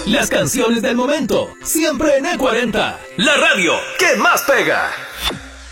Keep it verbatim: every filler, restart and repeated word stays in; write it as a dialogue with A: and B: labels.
A: Las canciones del momento, siempre en E cuarenta, la radio que más pega.